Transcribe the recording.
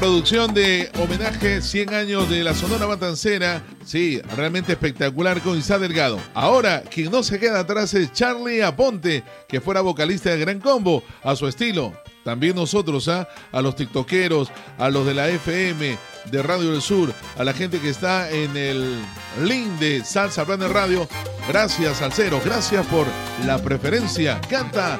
Producción de homenaje 100 años de la Sonora Matancera. Sí, realmente espectacular con Isá Delgado. Ahora, quien no se queda atrás es Charlie Aponte, que fuera vocalista de Gran Combo, a su estilo. También nosotros, a los tiktokeros, a los de la FM, de Radio del Sur, a la gente que está en el link de Salsa Planet Radio. Gracias, salseros, gracias por la preferencia. Canta